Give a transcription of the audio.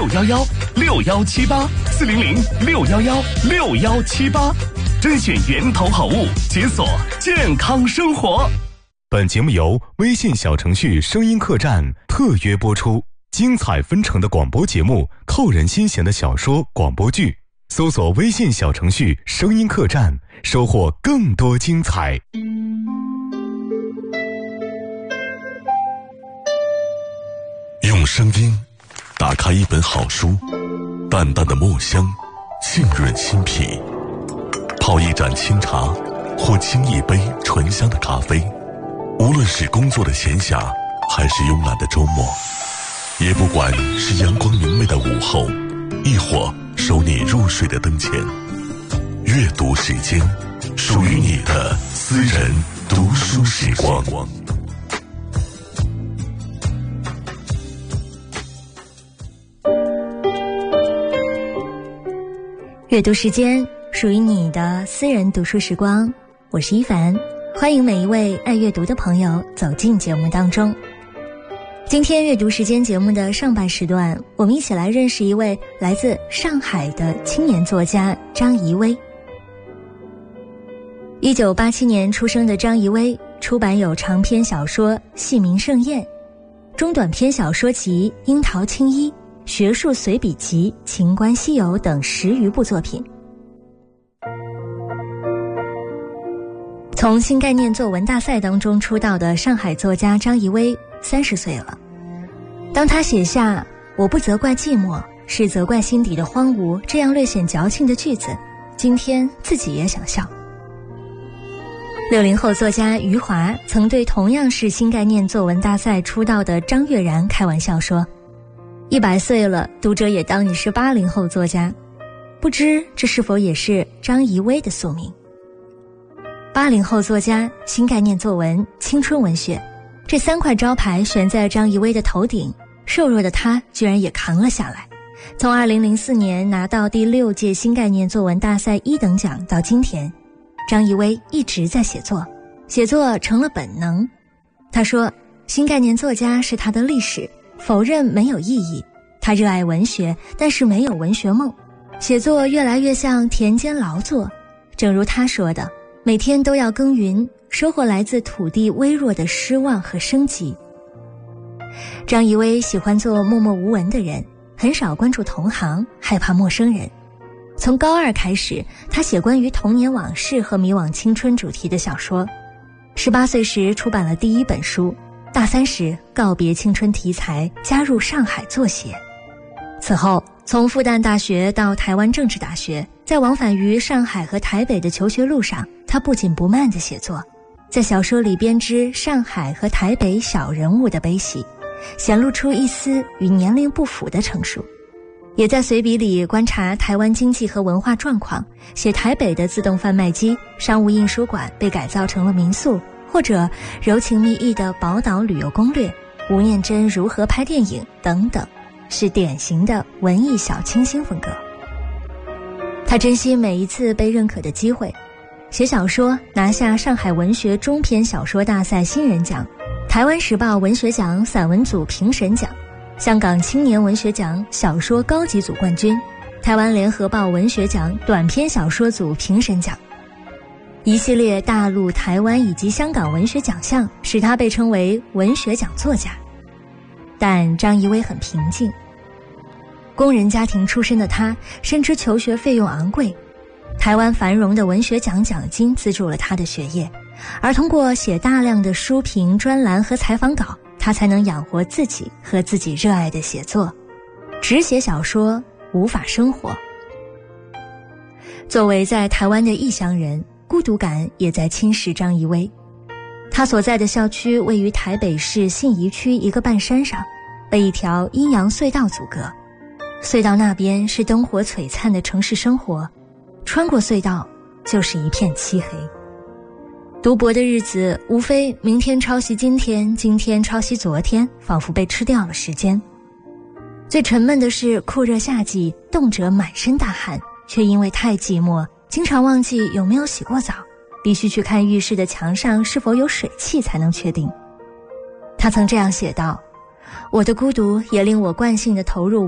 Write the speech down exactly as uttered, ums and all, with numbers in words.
幺幺六幺七八四零零六幺幺六幺七八，甄选源头好物，解锁健康生活。本节目由微信小程序声音客栈特约播出，精彩纷呈的广播节目，扣人心弦的小说广播剧，搜索微信小程序声音客栈，收获更多精彩。 用声音打开一本好书，淡淡的墨香浸润心脾，泡一盏清茶或沏一杯醇香的咖啡，无论是工作的闲暇还是慵懒的周末，也不管是阳光明媚的午后，亦或收你入睡的灯前，阅读时间，属于你的私人读书时光。 阅读时间，属于你的私人读书时光，我是一凡，欢迎每一位爱阅读的朋友走进节目当中。今天阅读时间节目的上半时段，我们一起来认识一位来自上海的青年作家张怡薇。一九八七年出生的张怡薇，出版有长篇小说《戏名盛宴》、中短篇小说集《樱桃青衣》、学术随笔集《秦观西游》等十余部作品。从新概念作文大赛当中出道的上海作家张怡薇三十岁了。当他写下“我不责怪寂寞，是责怪心底的荒芜”这样略显矫情的句子，今天自己也想笑。六零后作家余华曾对同样是新概念作文大赛出道的张悦然开玩笑说，一百岁了，读者也当你是八零后作家，不知这是否也是张怡薇的宿命。八零后作家、新概念作文、青春文学，这三块招牌悬在张怡薇的头顶，瘦弱的她居然也扛了下来。从二零零四年拿到第六届新概念作文大赛一等奖到今天，张怡薇一直在写作，写作成了本能。她说，新概念作家是她的历史，否认没有意义。他热爱文学，但是没有文学梦，写作越来越像田间劳作。正如他说的，每天都要耕耘，收获来自土地微弱的失望和生机。张怡薇喜欢做默默无闻的人，很少关注同行，害怕陌生人。从高二开始，他写关于童年往事和迷惘青春主题的小说。十八岁时出版了第一本书，大三时告别青春题材，加入上海作协。此后从复旦大学到台湾政治大学，在往返于上海和台北的求学路上，他不紧不慢地写作，在小说里编织上海和台北小人物的悲喜，显露出一丝与年龄不符的成熟。也在随笔里观察台湾经济和文化状况，写台北的自动贩卖机、商务印书馆被改造成了民宿，或者柔情蜜意的宝岛旅游攻略，吴念真如何拍电影等等，是典型的文艺小清新风格。他珍惜每一次被认可的机会，写小说拿下上海文学中篇小说大赛新人奖、台湾时报文学奖散文组评审奖、香港青年文学奖小说高级组冠军、台湾联合报文学奖短篇小说组评审奖。一系列大陆、台湾以及香港文学奖项使他被称为文学奖作家。但张怡薇很平静。工人家庭出身的他深知求学费用昂贵，台湾繁荣的文学奖奖金资助了他的学业，而通过写大量的书评、专栏和采访稿，他才能养活自己和自己热爱的写作。只写小说无法生活。作为在台湾的异乡人，孤独感也在侵蚀张怡薇。他所在的校区位于台北市信宜区一个半山上，被一条阴阳隧道阻隔。隧道那边是灯火璀璨的城市生活，穿过隧道就是一片漆黑。读博的日子无非明天抄袭今天，今天抄袭昨天，仿佛被吃掉了时间。最沉闷的是酷热夏季，动辄满身大汗，却因为太寂寞，经常忘记有没有洗过澡，必须去看浴室的墙上是否有水汽才能确定。他曾这样写道：我的孤独也令我惯性地投入